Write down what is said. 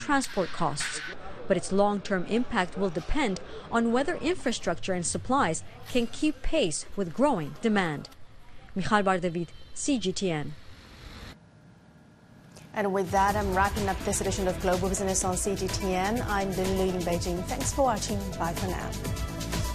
transport costs. But its long-term impact will depend on whether infrastructure and supplies can keep pace with growing demand. Michal Bar-David, CGTN. And with that, I'm wrapping up this edition of Global Business on CGTN. I'm Lily in Beijing. Thanks for watching. Bye for now.